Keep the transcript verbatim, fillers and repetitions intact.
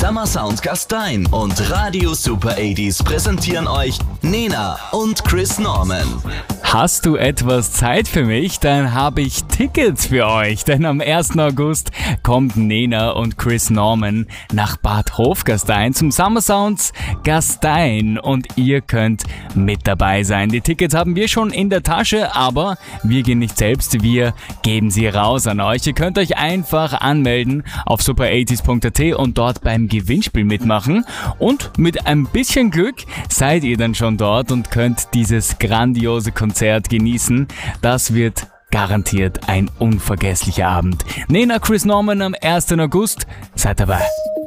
Summer Sound Gastein und Radio Super achtziger präsentieren euch Nena und Chris Norman. Hast du etwas Zeit für mich? Dann habe ich Tickets für euch, denn am ersten August kommt Nena und Chris Norman nach Bad Hofgastein zum Summer Sounds Gastein und ihr könnt mit dabei sein. Die Tickets haben wir schon in der Tasche, aber wir gehen nicht selbst, wir geben sie raus an euch. Ihr könnt euch einfach anmelden auf super achtziger punkt a t und dort beim Gewinnspiel mitmachen und mit ein bisschen Glück seid ihr dann schon dort und könnt dieses grandiose Konzert genießen. Das wird garantiert ein unvergesslicher Abend. Nena, Chris Norman am ersten August. Seid dabei.